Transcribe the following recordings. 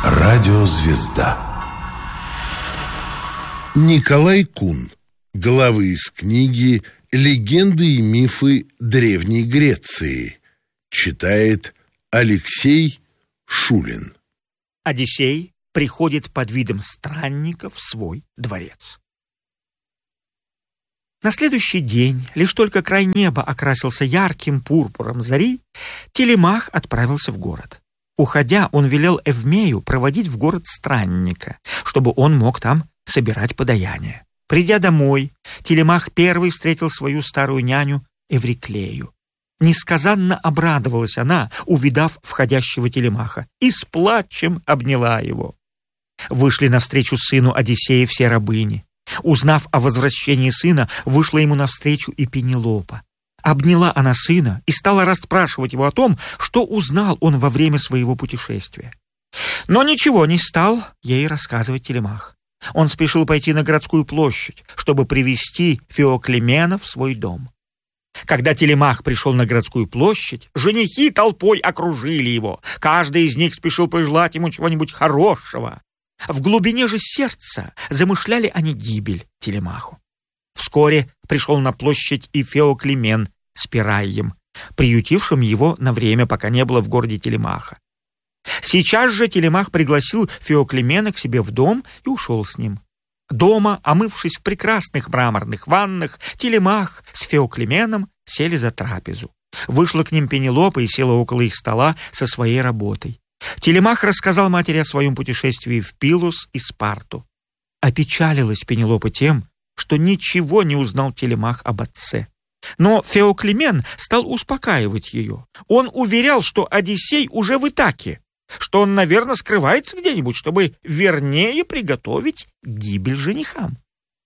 Радиозвезда. Николай Кун. Главы из книги «Легенды и мифы Древней Греции». Читает Алексей Шулин. Одиссей приходит под видом странника в свой дворец. На следующий день, лишь только край неба окрасился ярким пурпуром зари, Телемах отправился в город. Уходя, он велел Эвмею проводить в город странника, чтобы он мог там собирать подаяние. Придя домой, Телемах первый встретил свою старую няню Эвриклею. Несказанно обрадовалась она, увидав входящего Телемаха, и с плачем обняла его. Вышли навстречу сыну Одиссея все рабыни. Узнав о возвращении сына, вышла ему навстречу и Пенелопа. Обняла она сына и стала расспрашивать его о том, что узнал он во время своего путешествия. Но ничего не стал ей рассказывать Телемах. Он спешил пойти на городскую площадь, чтобы привести Феоклемена в свой дом. Когда Телемах пришел на городскую площадь, женихи толпой окружили его. Каждый из них спешил пожелать ему чего-нибудь хорошего. В глубине же сердца замышляли они гибель Телемаху. Вскоре пришел на площадь и Феоклемен с Пираием, приютившим его на время, пока не было в городе Телемаха. Сейчас же Телемах пригласил Феоклемена к себе в дом и ушел с ним. Дома, омывшись в прекрасных мраморных ваннах, Телемах с Феоклеменом сели за трапезу. Вышла к ним Пенелопа и села около их стола со своей работой. Телемах рассказал матери о своем путешествии в Пилус и Спарту. Опечалилась Пенелопа тем, что ничего не узнал Телемах об отце. Но Феоклемен стал успокаивать ее. Он уверял, что Одиссей уже в Итаке, что он, наверное, скрывается где-нибудь, чтобы вернее приготовить гибель женихам.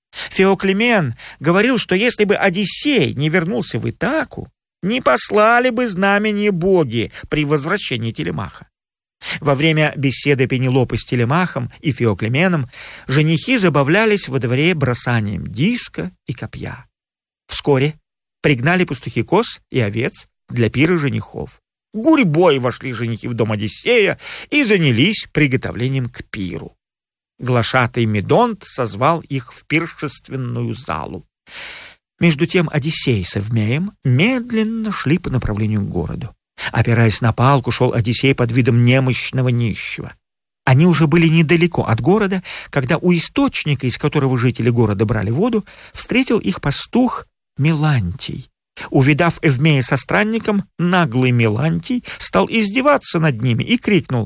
Феоклемен говорил, что если бы Одиссей не вернулся в Итаку, не послали бы знамение боги при возвращении Телемаха. Во время беседы Пенелопы с Телемахом и Феоклеменом женихи забавлялись во дворе бросанием диска и копья. Вскоре пригнали пастухи коз и овец для пира женихов. Гурьбой вошли женихи в дом Одиссея и занялись приготовлением к пиру. Глашатай Медонт созвал их в пиршественную залу. Между тем Одиссей с Эвмеем медленно шли по направлению к городу. Опираясь на палку, шел Одиссей под видом немощного нищего. Они уже были недалеко от города, когда у источника, из которого жители города брали воду, встретил их пастух Мелантий. Увидав Эвмея со странником, наглый Мелантий стал издеваться над ними и крикнул: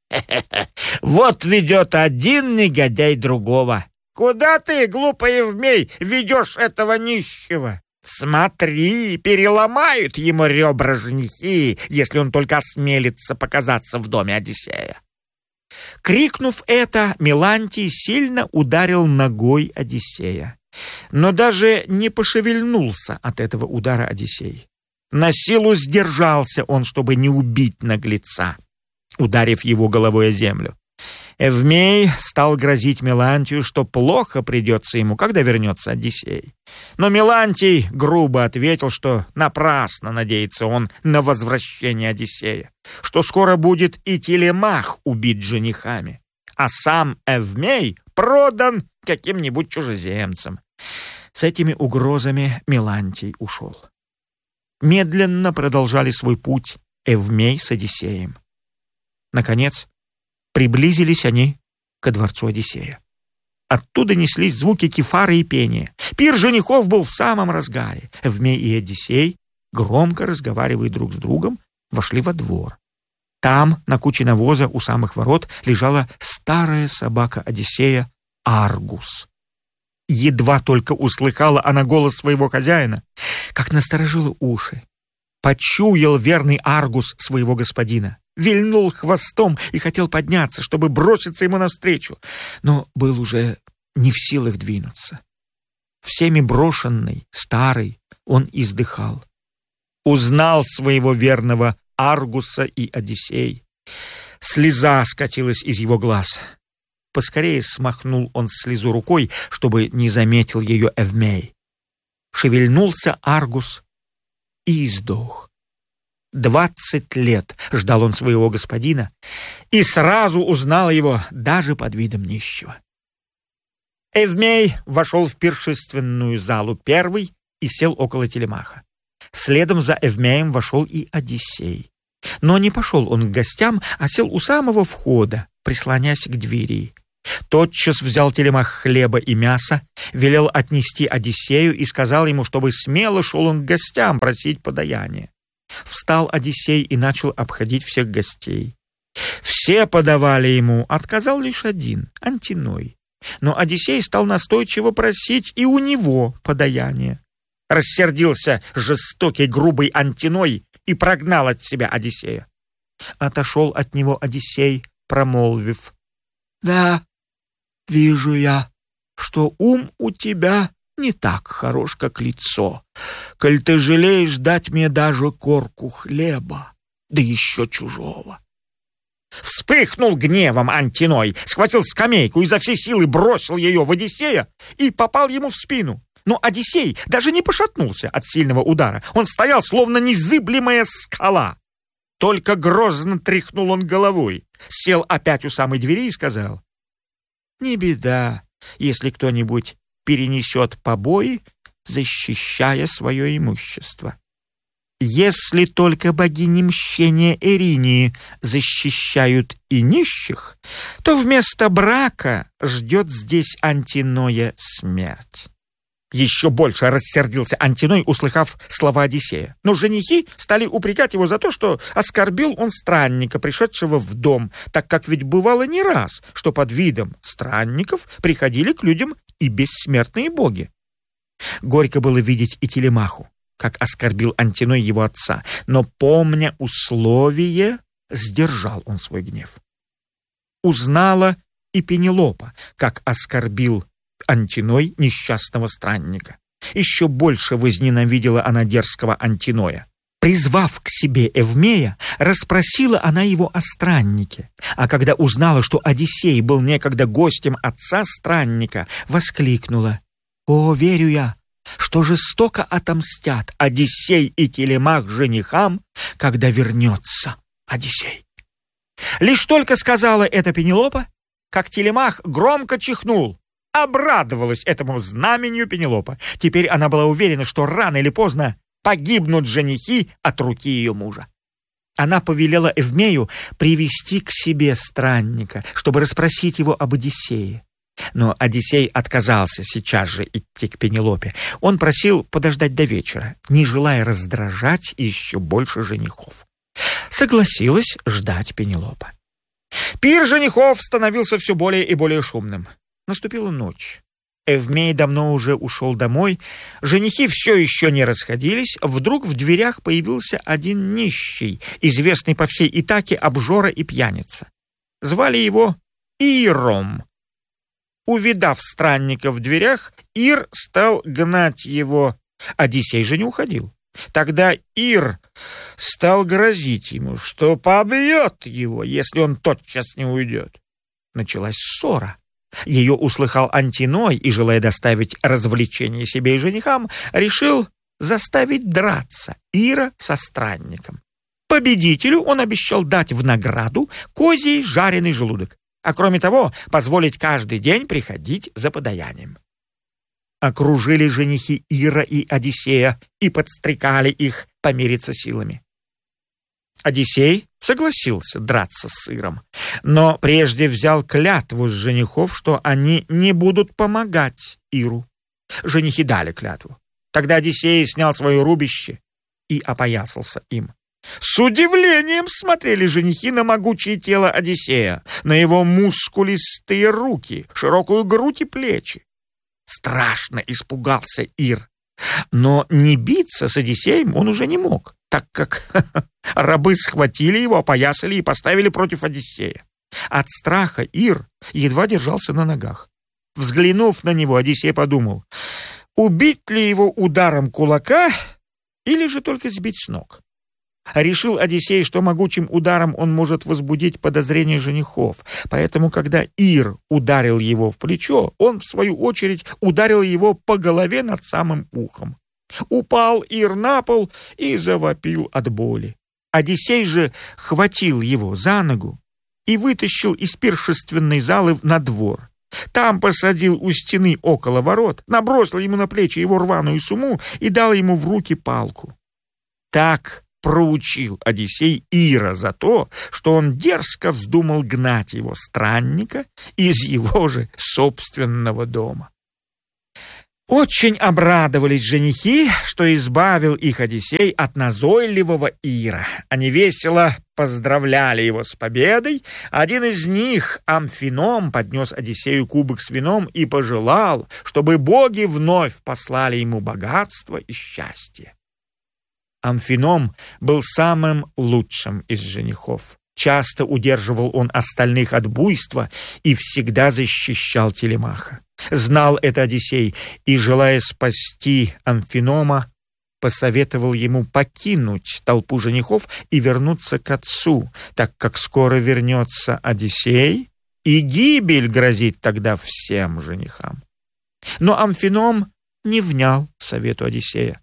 «Вот ведет один негодяй другого! Куда ты, глупый Эвмей, ведешь этого нищего? Смотри, переломают ему ребра женихи, если он только осмелится показаться в доме Одиссея». Крикнув это, Мелантий сильно ударил ногой Одиссея. Но даже не пошевельнулся от этого удара Одиссей. На силу сдержался он, чтобы не убить наглеца, ударив его головой о землю. Эвмей стал грозить Мелантию, что плохо придется ему, когда вернется Одиссей. Но Мелантий грубо ответил, что напрасно надеется он на возвращение Одиссея, что скоро будет и Телемах убит женихами, а сам Эвмей продан каким-нибудь чужеземцам. С этими угрозами Мелантий ушел. Медленно продолжали свой путь Эвмей с Одиссеем. Наконец, приблизились они ко дворцу Одиссея. Оттуда неслись звуки кефары и пения. Пир женихов был в самом разгаре. Эвмей и Одиссей, громко разговаривая друг с другом, вошли во двор. Там, на куче навоза у самых ворот, лежала старая собака Одиссея Аргус. Едва только услыхала она голос своего хозяина, как насторожила уши. Почуял верный Аргус своего господина, вильнул хвостом и хотел подняться, чтобы броситься ему навстречу, но был уже не в силах двинуться. Всеми брошенный, старый, он издыхал. Узнал своего верного Аргуса и Одиссей. Слеза скатилась из его глаз. Поскорее смахнул он слезу рукой, чтобы не заметил ее Эвмей. Шевельнулся Аргус и издох. 20 лет ждал он своего господина и сразу узнал его даже под видом нищего. Эвмей вошел в пиршественную залу первый и сел около Телемаха. Следом за Эвмеем вошел и Одиссей. Но не пошел он к гостям, а сел у самого входа, прислонясь к двери. Тотчас взял Телемах хлеба и мяса, велел отнести Одиссею и сказал ему, чтобы смело шел он к гостям просить подаяние. Встал Одиссей и начал обходить всех гостей. Все подавали ему, отказал лишь один, Антиной. Но Одиссей стал настойчиво просить и у него подаяние. Рассердился жестокий грубый Антиной и прогнал от себя Одиссея. Отошел от него Одиссей, промолвив: «Да, вижу я, что ум у тебя не так хорош, как лицо, коль ты жалеешь дать мне даже корку хлеба, да еще чужого». Вспыхнул гневом Антиной, схватил скамейку и изо всей силы бросил ее в Одиссея и попал ему в спину. Но Одиссей даже не пошатнулся от сильного удара. Он стоял, словно незыблемая скала. Только грозно тряхнул он головой, сел опять у самой двери и сказал: «Не беда, если кто-нибудь перенесет побои, защищая свое имущество. Если только богини мщения Эринии защищают и нищих, то вместо брака ждет здесь Антиноя смерть». Еще больше рассердился Антиной, услыхав слова Одиссея. Но женихи стали упрекать его за то, что оскорбил он странника, пришедшего в дом, так как ведь бывало не раз, что под видом странников приходили к людям и бессмертные боги. Горько было видеть и Телемаху, как оскорбил Антиной его отца, но, помня условие, сдержал он свой гнев. Узнала и Пенелопа, как оскорбил Антиной несчастного странника. Еще больше возненавидела она дерзкого Антиноя. Призвав к себе Эвмея, расспросила она его о страннике, а когда узнала, что Одиссей был некогда гостем отца странника, воскликнула: «О, верю я, что жестоко отомстят Одиссей и Телемах женихам, когда вернется Одиссей». Лишь только сказала это Пенелопа, как Телемах громко чихнул. Обрадовалась этому знамению Пенелопа. Теперь она была уверена, что рано или поздно погибнут женихи от руки ее мужа. Она повелела Эвмею привести к себе странника, чтобы расспросить его об Одиссее. Но Одиссей отказался сейчас же идти к Пенелопе. Он просил подождать до вечера, не желая раздражать еще больше женихов. Согласилась ждать Пенелопа. Пир женихов становился все более и более шумным. Наступила ночь. Эвмей давно уже ушел домой. Женихи все еще не расходились. Вдруг в дверях появился один нищий, известный по всей Итаке обжора и пьяница. Звали его Иром. Увидав странника в дверях, Ир стал гнать его. Одиссей же не уходил. Тогда Ир стал грозить ему, что побьет его, если он тотчас не уйдет. Началась ссора. Ее услыхал Антиной и, желая доставить развлечение себе и женихам, решил заставить драться Ира со странником. Победителю он обещал дать в награду козий жареный желудок, а кроме того позволить каждый день приходить за подаянием. Окружили женихи Ира и Одиссея и подстрекали их помериться силами. Одиссей согласился драться с Иром, но прежде взял клятву с женихов, что они не будут помогать Иру. Женихи дали клятву. Тогда Одиссей снял свое рубище и опоясался им. С удивлением смотрели женихи на могучее тело Одиссея, на его мускулистые руки, широкую грудь и плечи. Страшно испугался Ир, но не биться с Одиссеем он уже не мог, так как рабы схватили его, опоясали и поставили против Одиссея. От страха Ир едва держался на ногах. Взглянув на него, Одиссей подумал, убить ли его ударом кулака или же только сбить с ног. Решил Одиссей, что могучим ударом он может возбудить подозрения женихов, поэтому, когда Ир ударил его в плечо, он, в свою очередь, ударил его по голове над самым ухом. Упал Ир на пол и завопил от боли. Одиссей же хватил его за ногу и вытащил из пиршественной залы на двор. Там посадил у стены около ворот, набросил ему на плечи его рваную сумму и дал ему в руки палку. Так проучил Одиссей Ира за то, что он дерзко вздумал гнать его странника из его же собственного дома. Очень обрадовались женихи, что избавил их Одиссей от назойливого Ира. Они весело поздравляли его с победой. Один из них, Амфином, поднес Одиссею кубок с вином и пожелал, чтобы боги вновь послали ему богатство и счастье. Амфином был самым лучшим из женихов. Часто удерживал он остальных от буйства и всегда защищал Телемаха. Знал это Одиссей и, желая спасти Амфинома, посоветовал ему покинуть толпу женихов и вернуться к отцу, так как скоро вернется Одиссей, и гибель грозит тогда всем женихам. Но Амфином не внял совету Одиссея.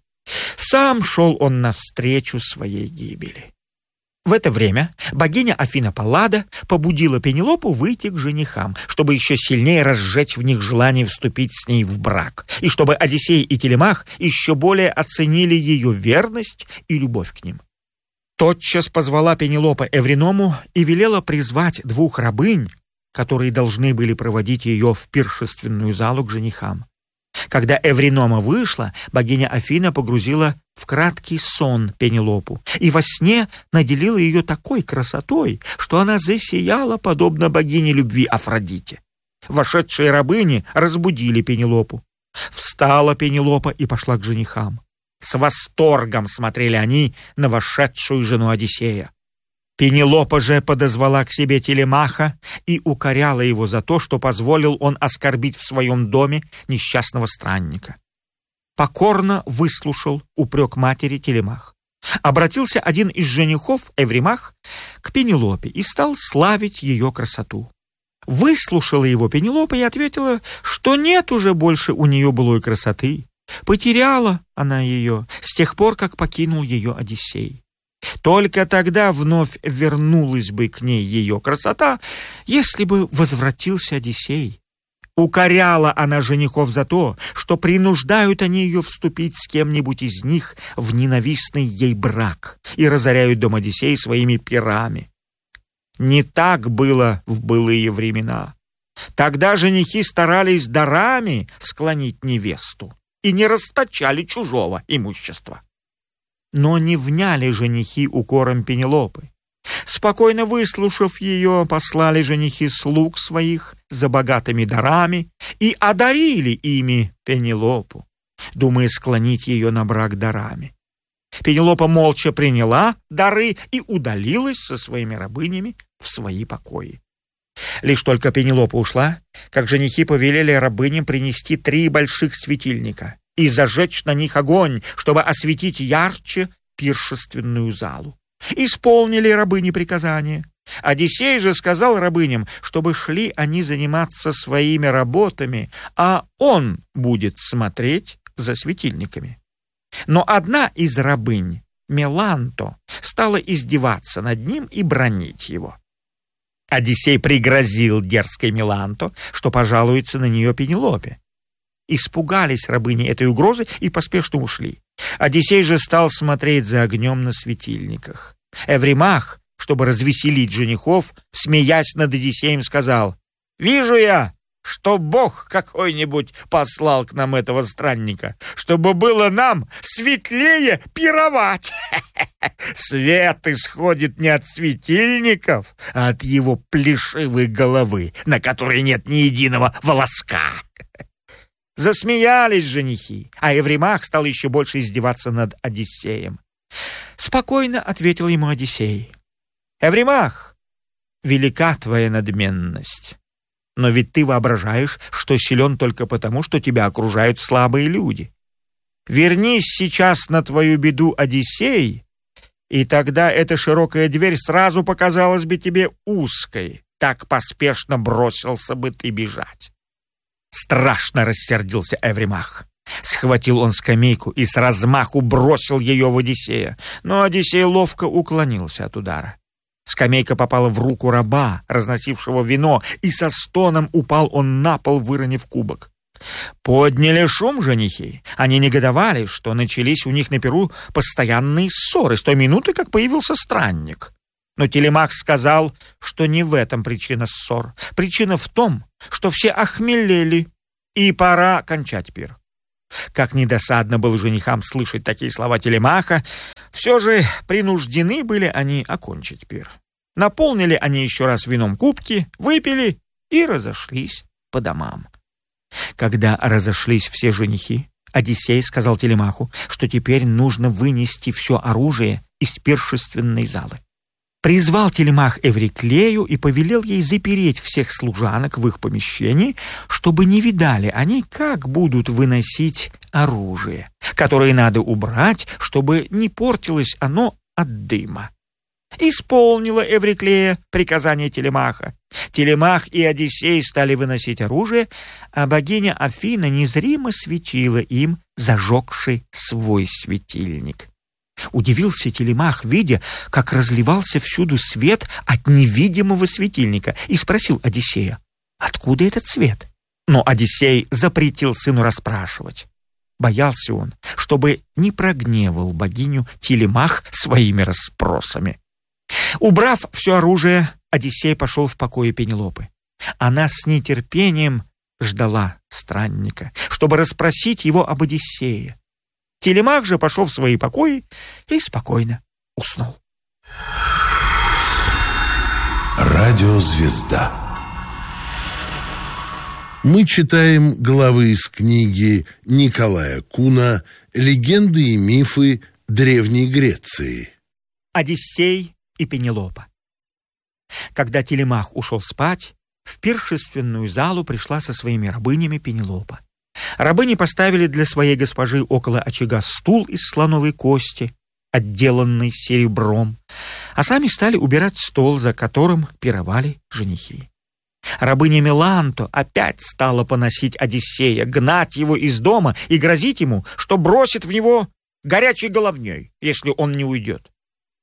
Сам шел он навстречу своей гибели. В это время богиня Афина Паллада побудила Пенелопу выйти к женихам, чтобы еще сильнее разжечь в них желание вступить с ней в брак, и чтобы Одиссей и Телемах еще более оценили ее верность и любовь к ним. Тотчас позвала Пенелопа Эвриному и велела призвать 2 рабынь, которые должны были проводить ее в пиршественную залу к женихам. Когда Эвринома вышла, богиня Афина погрузила в краткий сон Пенелопу и во сне наделила ее такой красотой, что она засияла, подобно богине любви Афродите. Вошедшие рабыни разбудили Пенелопу. Встала Пенелопа и пошла к женихам. С восторгом смотрели они на вошедшую жену Одиссея. Пенелопа же подозвала к себе Телемаха и укоряла его за то, что позволил он оскорбить в своем доме несчастного странника. Покорно выслушал упрек матери Телемах. Обратился один из женихов, Эвримах, к Пенелопе и стал славить ее красоту. Выслушала его Пенелопа и ответила, что нет уже больше у нее былой красоты. Потеряла она ее с тех пор, как покинул ее Одиссей. Только тогда вновь вернулась бы к ней ее красота, если бы возвратился Одиссей. Укоряла она женихов за то, что принуждают они ее вступить с кем-нибудь из них в ненавистный ей брак и разоряют дом Одиссея своими пирами. Не так было в былые времена. Тогда женихи старались дарами склонить невесту и не расточали чужого имущества. Но не вняли женихи укором Пенелопы. Спокойно выслушав ее, послали женихи слуг своих за богатыми дарами и одарили ими Пенелопу, думая склонить ее на брак дарами. Пенелопа молча приняла дары и удалилась со своими рабынями в свои покои. Лишь только Пенелопа ушла, как женихи повелели рабыням принести 3 больших светильника и зажечь на них огонь, чтобы осветить ярче пиршественную залу. Исполнили рабыни приказание. Одиссей же сказал рабыням, чтобы шли они заниматься своими работами, а он будет смотреть за светильниками. Но одна из рабынь, Меланто, стала издеваться над ним и бранить его. Одиссей пригрозил дерзкой Меланто, что пожалуется на нее Пенелопе. Испугались рабыни этой угрозы и поспешно ушли. Одиссей же стал смотреть за огнем на светильниках. Эвримах, чтобы развеселить женихов, смеясь над Одиссеем, сказал: «Вижу я, что Бог какой-нибудь послал к нам этого странника, чтобы было нам светлее пировать. Свет исходит не от светильников, а от его плешивой головы, на которой нет ни единого волоска». Засмеялись женихи, а Эвримах стал еще больше издеваться над Одиссеем. Спокойно ответил ему Одиссей: «Эвримах, велика твоя надменность, но ведь ты воображаешь, что силен только потому, что тебя окружают слабые люди. Вернись сейчас на твою беду, Одиссей, и тогда эта широкая дверь сразу показалась бы тебе узкой, так поспешно бросился бы ты бежать». Страшно рассердился Эвримах. Схватил он скамейку и с размаху бросил ее в Одиссея, но Одиссей ловко уклонился от удара. Скамейка попала в руку раба, разносившего вино, и со стоном упал он на пол, выронив кубок. Подняли шум женихи. Они негодовали, что начались у них на пиру постоянные ссоры с той минуты, как появился странник. Но Телемах сказал, что не в этом причина ссор. Причина в том, что все охмелели, и пора кончать пир. Как недосадно было женихам слышать такие слова Телемаха, все же принуждены были они окончить пир. Наполнили они еще раз вином кубки, выпили и разошлись по домам. Когда разошлись все женихи, Одиссей сказал Телемаху, что теперь нужно вынести все оружие из пиршественной залы. Призвал Телемах Эвриклею и повелел ей запереть всех служанок в их помещении, чтобы не видали они, как будут выносить оружие, которое надо убрать, чтобы не портилось оно от дыма. Исполнила Эвриклея приказание Телемаха. Телемах и Одиссей стали выносить оружие, а богиня Афина незримо светила им, зажегши свой светильник. Удивился Телемах, видя, как разливался всюду свет от невидимого светильника, и спросил Одиссея, откуда этот свет? Но Одиссей запретил сыну расспрашивать. Боялся он, чтобы не прогневал богиню Телемах своими расспросами. Убрав все оружие, Одиссей пошел в покои Пенелопы. Она с нетерпением ждала странника, чтобы расспросить его об Одиссее. Телемах же пошел в свои покои и спокойно уснул. Радиозвезда. Мы читаем главы из книги Николая Куна «Легенды и мифы Древней Греции». Одиссей и Пенелопа. Когда Телемах ушел спать, в пиршественную залу пришла со своими рабынями Пенелопа. Рабыни поставили для своей госпожи около очага стул из слоновой кости, отделанный серебром, а сами стали убирать стол, за которым пировали женихи. Рабыня Меланто опять стала поносить Одиссея, гнать его из дома и грозить ему, что бросит в него горячей головней, если он не уйдет.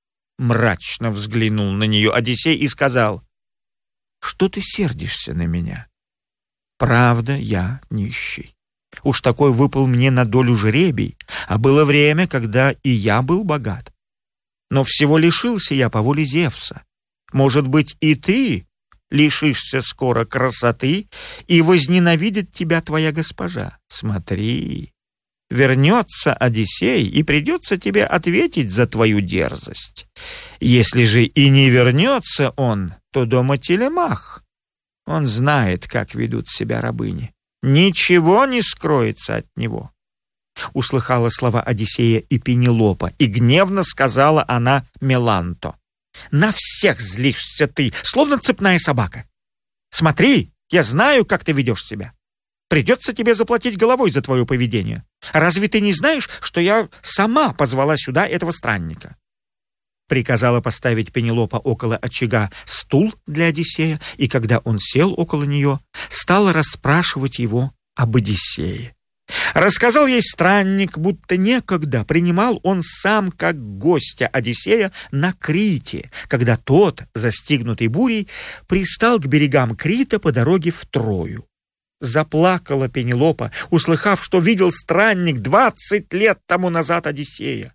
Мрачно взглянул на нее Одиссей и сказал: «Что ты сердишься на меня? Правда, я нищий. Уж такой выпал мне на долю жребий, а было время, когда и я был богат. Но всего лишился я по воле Зевса. Может быть, и ты лишишься скоро красоты, и возненавидит тебя твоя госпожа. Смотри, вернется Одиссей, и придется тебе ответить за твою дерзость. Если же и не вернется он, то дома Телемах. Он знает, как ведут себя рабыни. Ничего не скроется от него». Услыхала слова Одиссея и Пенелопа, и гневно сказала она Меланто: «На всех злишься ты, словно цепная собака. Смотри, я знаю, как ты ведешь себя. Придется тебе заплатить головой за твое поведение. Разве ты не знаешь, что я сама позвала сюда этого странника?» Приказала поставить Пенелопа около очага стул для Одиссея, и когда он сел около нее, стала расспрашивать его об Одиссее. Рассказал ей странник, будто некогда принимал он сам как гостя Одиссея на Крите, когда тот, застигнутый бурей, пристал к берегам Крита по дороге в Трою. Заплакала Пенелопа, услыхав, что видел странник 20 лет тому назад Одиссея.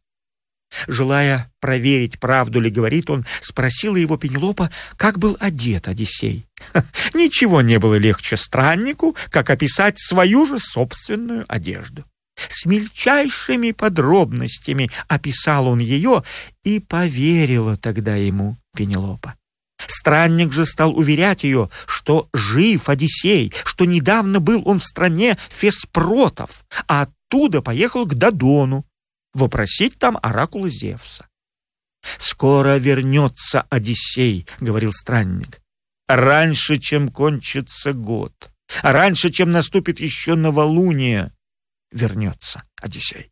Желая проверить, правду ли говорит он, спросила его Пенелопа, как был одет Одиссей. Ничего не было легче страннику, как описать свою же собственную одежду. С мельчайшими подробностями описал он ее, и поверила тогда ему Пенелопа. Странник же стал уверять ее, что жив Одиссей, что недавно был он в стране Феспротов, а оттуда поехал к Додону вопросить там оракула Зевса. «Скоро вернется Одиссей», — говорил странник, «раньше, чем кончится год, раньше, чем наступит еще новолуние, вернется Одиссей».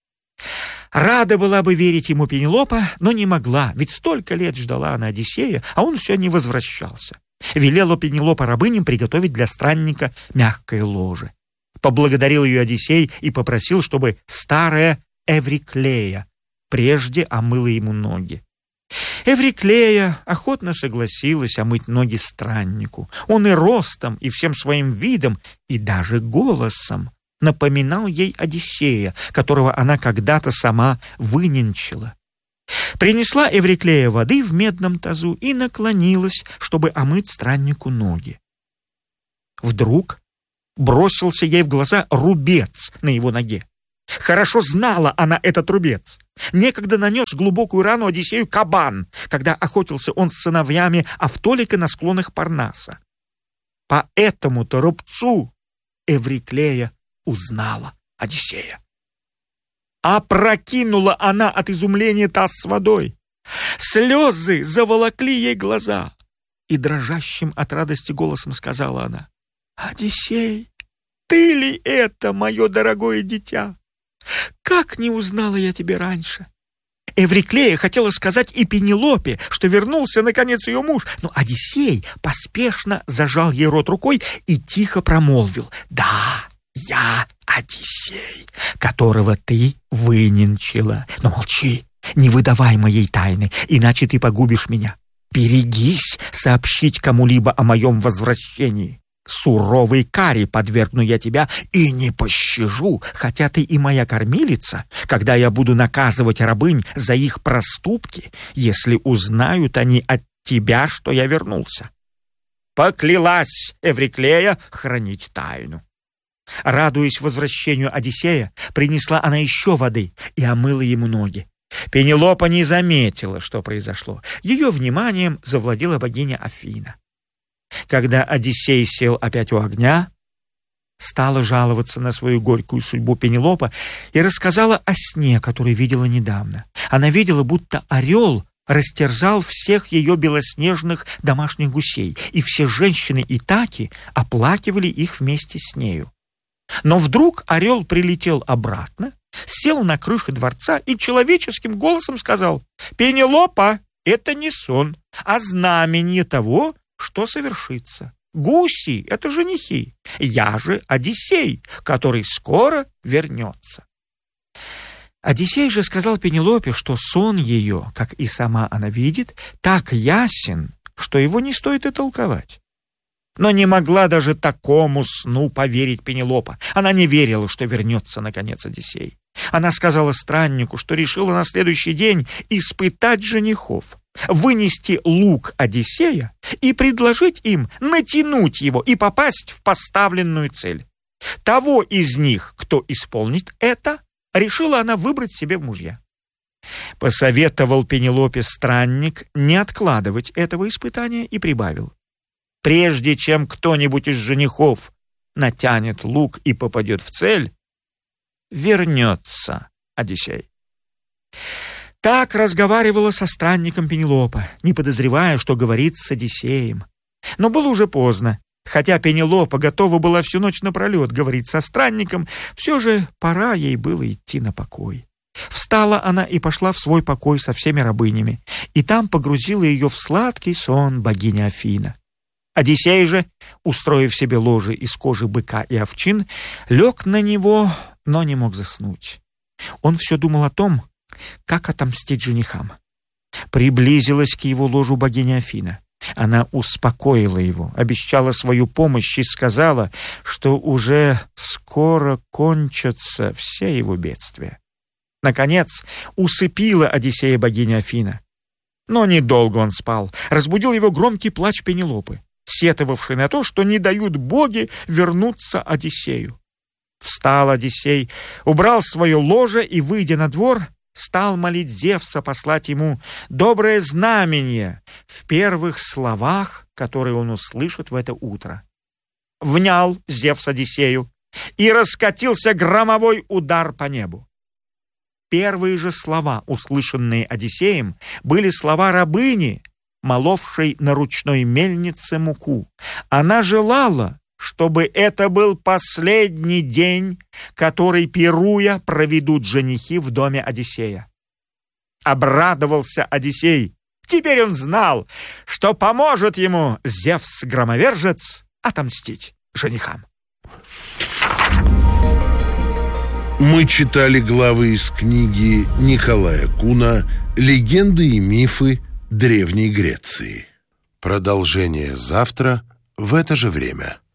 Рада была бы верить ему Пенелопа, но не могла, ведь столько лет ждала она Одиссея, а он все не возвращался. Велела Пенелопа рабыням приготовить для странника мягкое ложе. Поблагодарил ее Одиссей и попросил, чтобы старая Эвриклея прежде омыла ему ноги. Эвриклея охотно согласилась омыть ноги страннику. Он и ростом, и всем своим видом, и даже голосом напоминал ей Одиссея, которого она когда-то сама выненчила. Принесла Эвриклея воды в медном тазу и наклонилась, чтобы омыть страннику ноги. Вдруг бросился ей в глаза рубец на его ноге. Хорошо знала она этот рубец. Некогда нанес глубокую рану Одиссею кабан, когда охотился он с сыновьями Автолика на склонах Парнаса. По этому-то рубцу Эвриклея узнала Одиссея. Опрокинула она от изумления таз с водой. Слезы заволокли ей глаза. И дрожащим от радости голосом сказала она: «Одиссей, ты ли это, мое дорогое дитя? Как не узнала я тебя раньше?» Эвриклея хотела сказать и Пенелопе, что вернулся наконец ее муж, но Одиссей поспешно зажал ей рот рукой и тихо промолвил: «Да, я Одиссей, которого ты выненчила. Но молчи, не выдавай моей тайны, иначе ты погубишь меня. Берегись сообщить кому-либо о моем возвращении. Суровой каре подвергну я тебя и не пощажу, хотя ты и моя кормилица, когда я буду наказывать рабынь за их проступки, если узнают они от тебя, что я вернулся». Поклялась Эвриклея хранить тайну. Радуясь возвращению Одиссея, принесла она еще воды и омыла ему ноги. Пенелопа не заметила, что произошло. Ее вниманием завладела богиня Афина. Когда Одиссей сел опять у огня, стала жаловаться на свою горькую судьбу Пенелопа и рассказала о сне, который видела недавно. Она видела, будто орел растерзал всех ее белоснежных домашних гусей, и все женщины Итаки оплакивали их вместе с нею. Но вдруг орел прилетел обратно, сел на крыше дворца и человеческим голосом сказал: «Пенелопа, это не сон, а знамение того, что совершится. Гуси — это женихи, я же Одиссей, который скоро вернется». Одиссей же сказал Пенелопе, что сон ее, как и сама она видит, так ясен, что его не стоит и толковать. Но не могла даже такому сну поверить Пенелопа. Она не верила, что вернется наконец Одиссей. Она сказала страннику, что решила на следующий день испытать женихов, вынести лук Одиссея и предложить им натянуть его и попасть в поставленную цель. Того из них, кто исполнит это, решила она выбрать себе в мужья. Посоветовал Пенелопе странник не откладывать этого испытания и прибавил: «Прежде чем кто-нибудь из женихов натянет лук и попадет в цель, вернется Одиссей». Так разговаривала со странником Пенелопа, не подозревая, что говорит с Одиссеем. Но было уже поздно. Хотя Пенелопа готова была всю ночь напролет говорить со странником, все же пора ей было идти на покой. Встала она и пошла в свой покой со всеми рабынями, и там погрузила ее в сладкий сон богиня Афина. Одиссей же, устроив себе ложе из кожи быка и овчин, лег на него, но не мог заснуть. Он все думал о том, как отомстить женихам. Приблизилась к его ложу богиня Афина. Она успокоила его, обещала свою помощь и сказала, что уже скоро кончатся все его бедствия. Наконец, усыпила Одиссея богиня Афина. Но недолго он спал. Разбудил его громкий плач Пенелопы, сетовавший на то, что не дают боги вернуться Одиссею. Встал Одиссей, убрал свое ложе и, выйдя на двор, стал молить Зевса послать ему доброе знамение в первых словах, которые он услышит в это утро. Внял Зевс Одиссею, и раскатился громовой удар по небу. Первые же слова, услышанные Одиссеем, были слова рабыни, моловшей на ручной мельнице муку. Она желала, чтобы это был последний день, который, пируя, проведут женихи в доме Одиссея. Обрадовался Одиссей. Теперь он знал, что поможет ему Зевс-громовержец отомстить женихам. Мы читали главы из книги Николая Куна «Легенды и мифы Древней Греции». Продолжение завтра в это же время.